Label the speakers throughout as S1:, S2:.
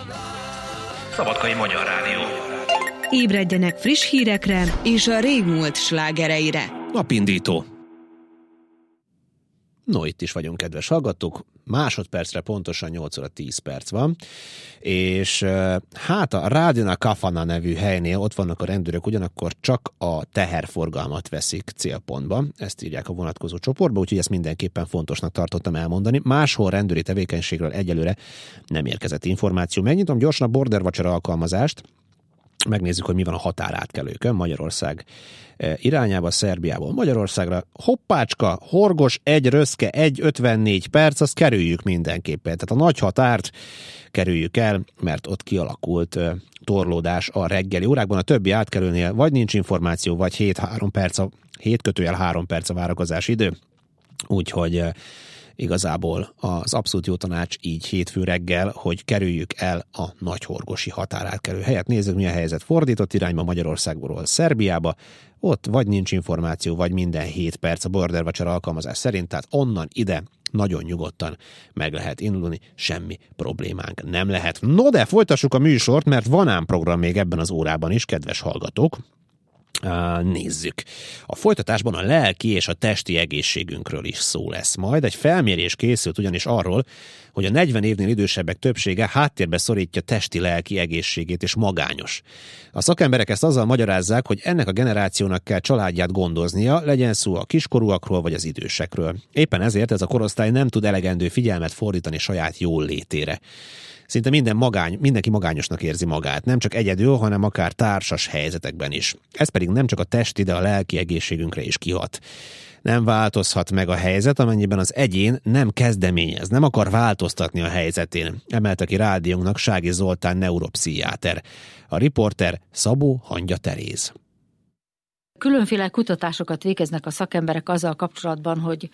S1: Szabadkai Magyar Rádió.
S2: Ébredjenek friss hírekre és a régmúlt slágereire.
S3: Napindító. No, itt is vagyunk, kedves hallgatók. Másodpercre pontosan 8 óra 10 perc van, és hát a Radina Kafana nevű helynél ott vannak a rendőrök, ugyanakkor csak a teherforgalmat veszik célpontba. Ezt írják a vonatkozó csoportba, úgyhogy ezt mindenképpen fontosnak tartottam elmondani. Máshol rendőri tevékenységről egyelőre nem érkezett információ. Megnyitom gyorsan a Border Watcher alkalmazást, megnézzük, hogy mi van a határátkelőkön Magyarország irányába, Szerbiából Magyarországra. Hoppácska, Horgos, 1 Röszke, 1,54 perc, azt kerüljük mindenképpen. Tehát a nagy határt kerüljük el, mert ott kialakult torlódás a reggeli órákban. A többi átkelőnél vagy nincs információ, vagy 7-3 perc a várakozási idő. Úgyhogy igazából az abszolút jó tanács így hétfő reggel, hogy kerüljük el a nagyhorgosi határátkelő helyet. Nézzük, mi a helyzet fordított irányba Magyarországból Szerbiába. Ott vagy nincs információ, vagy minden 7 perc a Border Watcher alkalmazás szerint, tehát onnan ide nagyon nyugodtan meg lehet indulni, semmi problémánk nem lehet. No, de folytassuk a műsort, mert van ám program még ebben az órában is, kedves hallgatók. Nézzük. A folytatásban a lelki és a testi egészségünkről is szó lesz majd. Egy felmérés készült ugyanis arról, hogy a 40 évnél idősebbek többsége háttérbe szorítja testi-lelki egészségét és magányos. A szakemberek ezt azzal magyarázzák, hogy ennek a generációnak kell családját gondoznia, legyen szó a kiskorúakról vagy az idősekről. Éppen ezért ez a korosztály nem tud elegendő figyelmet fordítani saját jóllétére. Szinte mindenki magányosnak érzi magát, nem csak egyedül, hanem akár társas helyzetekben is. Ez pedig nem csak a testi, de a lelki egészségünkre is kihat. Nem változhat meg a helyzet, amennyiben az egyén nem kezdeményez, nem akar változtatni a helyzetén, emelte ki rádiónknak Sági Zoltán neuropszichiáter. A riporter Szabó Hangya Teréz.
S4: Különféle kutatásokat végeznek a szakemberek azzal kapcsolatban, hogy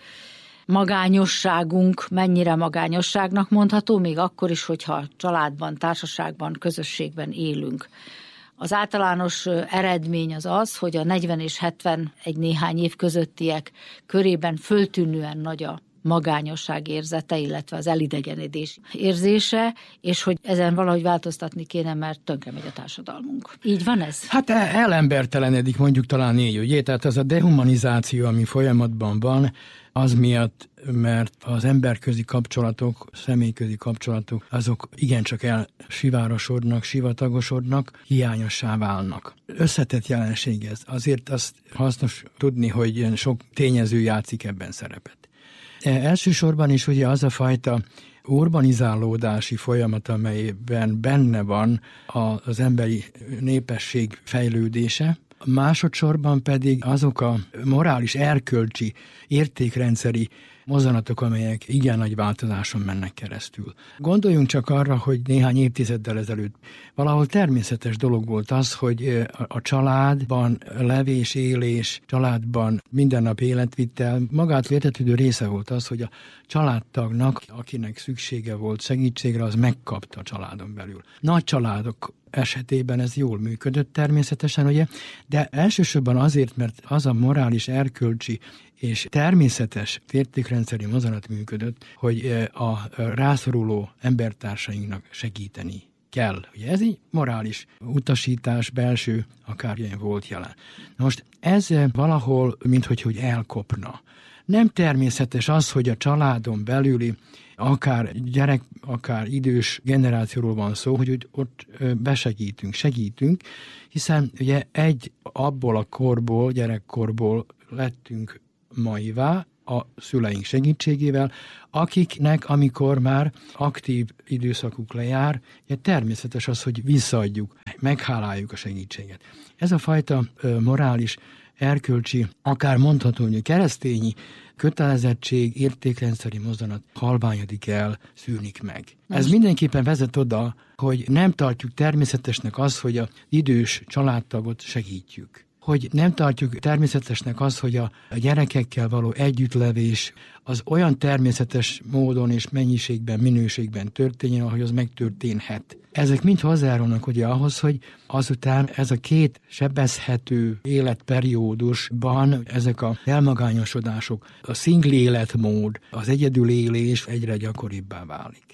S4: magányosságunk mennyire magányosságnak mondható, még akkor is, hogyha családban, társaságban, közösségben élünk. Az általános eredmény az az, hogy a 40 és 71 néhány év közöttiek körében föltűnően nagy a magányosság érzete, illetve az elidegenedés érzése, és hogy ezen valahogy változtatni kéne, mert tönkre megy a társadalmunk. Így van ez?
S5: Hát elembertelenedik mondjuk talán így, ugye? Tehát ez a dehumanizáció, ami folyamatban van, az miatt, mert az emberközi kapcsolatok, személyközi kapcsolatok, azok igencsak elsivárosodnak, sivatagosodnak, hiányossá válnak. Összetett jelenség ez. Azért azt hasznos tudni, hogy sok tényező játszik ebben szerepet. Elsősorban is ugye az a fajta urbanizálódási folyamat, amelyben benne van az emberi népesség fejlődése, másodszorban pedig azok a morális, erkölcsi, értékrendszeri mozzanatok, amelyek igen nagy változáson mennek keresztül. Gondoljunk csak arra, hogy néhány évtizeddel ezelőtt valahol természetes dolog volt az, hogy a családban levés, élés, családban mindennap életvitel magától értetődő része volt az, hogy a családtagnak, akinek szüksége volt segítségre, az megkapta a családon belül. Nagy családok esetében ez jól működött természetesen, ugye? De elsősorban azért, mert az a morális, erkölcsi és természetes értékrendszeri mozzanat működött, hogy a rászoruló embertársainknak segíteni kell. Ugye ez így morális utasítás, belső akárján volt jelen. Na most ez valahol, minthogy elkopna. Nem természetes az, hogy a családon belüli akár gyerek, akár idős generációról van szó, hogy ott segítünk, hiszen ugye abból a korból, gyerekkorból lettünk maivá a szüleink segítségével, akiknek, amikor már aktív időszakuk lejár, természetes az, hogy visszaadjuk, megháláljuk a segítséget. Ez a fajta morális, erkölcsi, akár mondható, hogy keresztényi kötelezettség, értékrendszeri mozzanat halványodik el, szűnik meg. Ez mindenképpen vezet oda, hogy nem tartjuk természetesnek az, hogy az idős családtagot segítjük. Hogy nem tartjuk természetesnek az, hogy a gyerekekkel való együttlevés az olyan természetes módon és mennyiségben, minőségben történjen, ahogy az megtörténhet. Ezek mind hozzájárulnak ugye ahhoz, hogy azután ez a két sebezhető életperiódusban ezek a elmagányosodások, a szingli életmód, az egyedülélés egyre gyakoribbá válik.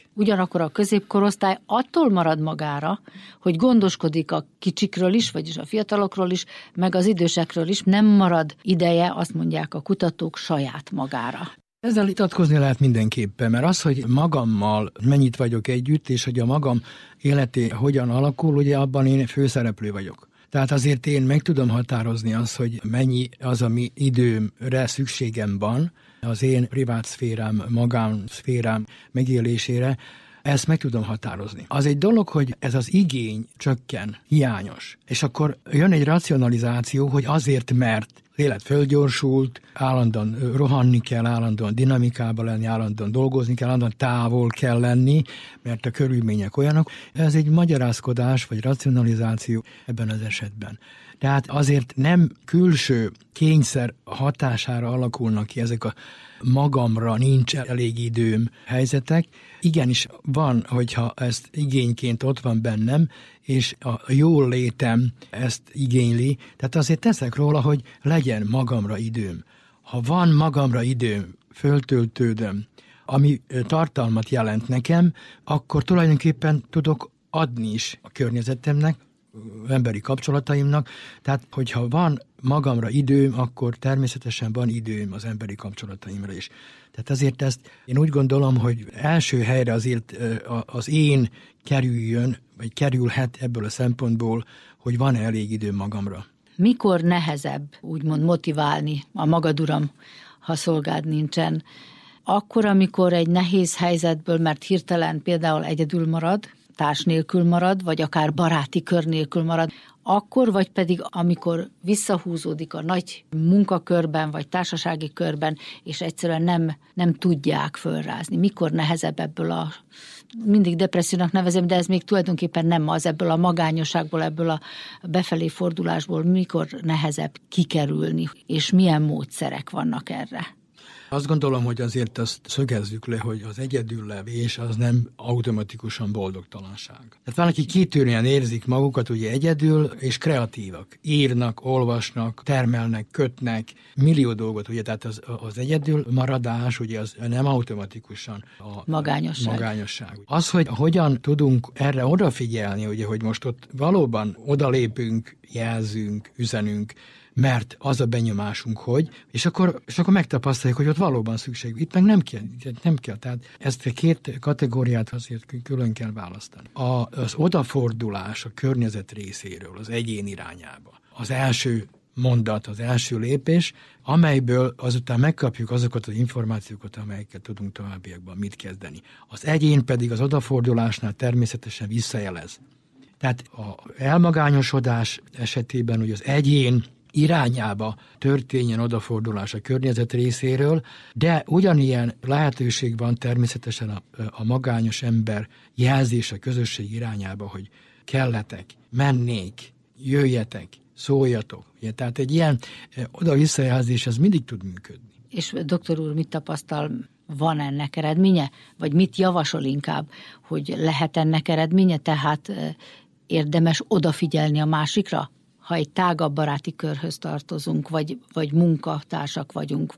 S4: Ugyanakkor a középkorosztály attól marad magára, hogy gondoskodik a kicsikről is, vagyis a fiatalokról is, meg az idősekről is, nem marad ideje, azt mondják a kutatók, saját magára.
S5: Ezzel vitatkozni lehet mindenképpen, mert az, hogy magammal mennyit vagyok együtt, és hogy a magam életé hogyan alakul, ugye abban én főszereplő vagyok. Tehát azért én meg tudom határozni azt, hogy mennyi az, ami időmre szükségem van, az én privát szférám, magánszférám megélésére, ezt meg tudom határozni. Az egy dolog, hogy ez az igény csökken, hiányos. És akkor jön egy racionalizáció, hogy azért, mert az élet fölgyorsult, állandóan rohanni kell, állandóan dinamikában lenni, állandóan dolgozni kell, állandóan távol kell lenni, mert a körülmények olyanok. Ez egy magyarázkodás vagy racionalizáció ebben az esetben. Tehát azért nem külső kényszer hatására alakulnak ki ezek a magamra nincs elég időm helyzetek. Igenis van, hogyha ezt igényként ott van bennem, és a jól létem ezt igényli, tehát azért teszek róla, hogy legyen magamra időm. Ha van magamra időm, föltöltődöm, ami tartalmat jelent nekem, akkor tulajdonképpen tudok adni is a környezetemnek, emberi kapcsolataimnak, tehát hogyha van magamra időm, akkor természetesen van időm az emberi kapcsolataimra is. Tehát azért ezt én úgy gondolom, hogy első helyre azért az én kerüljön, vagy kerülhet ebből a szempontból, hogy van-e elég időm magamra.
S4: Mikor nehezebb úgymond motiválni a magad uram, ha szolgád nincsen? Akkor, amikor egy nehéz helyzetből, mert hirtelen például egyedül marad, társ nélkül marad, vagy akár baráti kör nélkül marad, akkor, vagy pedig amikor visszahúzódik a nagy munkakörben, vagy társasági körben, és egyszerűen nem tudják fölrázni. Mikor nehezebb ebből mindig depressziónak nevezem, de ez még tulajdonképpen nem az, ebből a magányosságból, ebből a befelé fordulásból, mikor nehezebb kikerülni, és milyen módszerek vannak erre?
S5: Azt gondolom, hogy azért azt szögezzük le, hogy az egyedüllevés az nem automatikusan boldogtalanság. Tehát van, akik kitűnően érzik magukat ugye egyedül, és kreatívak. Írnak, olvasnak, termelnek, kötnek, millió dolgot, ugye, tehát az egyedül maradás, ugye az nem automatikusan a magányosság. Az, hogy hogyan tudunk erre odafigyelni, ugye, hogy most ott valóban odalépünk, jelzünk, üzenünk, mert az a benyomásunk, hogy, és akkor megtapasztaljuk, hogy ott valóban szükség. Itt meg nem kell. Tehát ezt a két kategóriát azért külön kell választani. Az odafordulás a környezet részéről, az egyén irányába. Az első mondat, az első lépés, amelyből azután megkapjuk azokat az információkat, amelyeket tudunk továbbiakban mit kezdeni. Az egyén pedig az odafordulásnál természetesen visszajelez. Tehát az elmagányosodás esetében, hogy az egyén irányába történjen odafordulás a környezet részéről, de ugyanilyen lehetőség van természetesen a magányos ember jelzés a közösség irányába, hogy kelletek, mennék, jöjjetek, szóljatok. Ugye, tehát egy ilyen oda-visszajelzés, ez mindig tud működni.
S4: És doktor úr, mit tapasztal, van ennek eredménye? Vagy mit javasol inkább, hogy lehet ennek eredménye? Tehát érdemes odafigyelni a másikra? Ha egy tágabb baráti körhöz tartozunk, vagy munkatársak vagyunk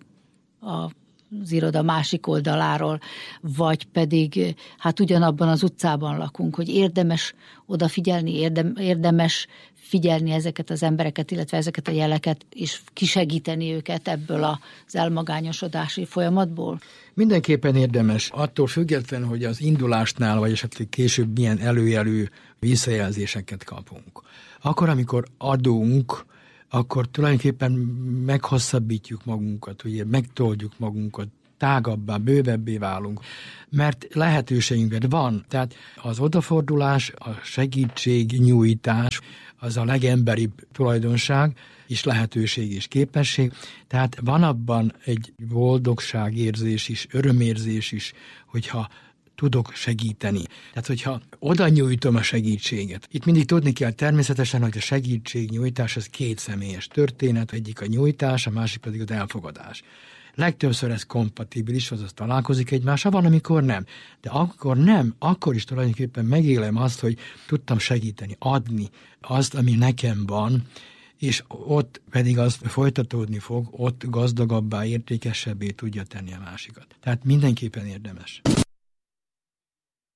S4: az iroda másik oldaláról, vagy pedig hát ugyanabban az utcában lakunk, hogy érdemes odafigyelni, érdemes figyelni ezeket az embereket, illetve ezeket a jeleket, és kisegíteni őket ebből az elmagányosodási folyamatból?
S5: Mindenképpen érdemes. Attól független, hogy az indulásnál, vagy esetleg később milyen előjelű visszajelzéseket kapunk. Akkor, amikor adunk, akkor tulajdonképpen meghosszabbítjuk magunkat, ugye megtoldjuk magunkat, tágabbá, bővebbé válunk, mert lehetőségünk van. Tehát az odafordulás, a segítségnyújtás, az a legemberibb tulajdonság, és lehetőség és képesség. Tehát van abban egy boldogságérzés is, örömérzés is, hogyha tudok segíteni. Tehát, hogyha oda nyújtom a segítséget. Itt mindig tudni kell természetesen, hogy a segítségnyújtás az két személyes történet, egyik a nyújtás, a másik pedig az elfogadás. Legtöbbször ez kompatibilis, azaz találkozik egymással, van, amikor nem. De akkor nem, akkor is tulajdonképpen megélem azt, hogy tudtam segíteni, adni azt, ami nekem van, és ott pedig az folytatódni fog, ott gazdagabbá, értékesebbé tudja tenni a másikat. Tehát mindenképpen érdemes.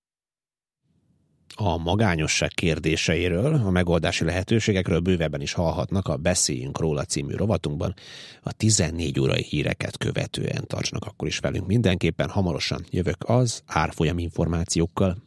S3: a magányosság kérdéseiről, a megoldási lehetőségekről bővebben is hallhatnak a Beszéljünk róla című rovatunkban, a 14 órai híreket követően. Tartsanak akkor is velünk mindenképpen, hamarosan jövök az árfolyam információkkal.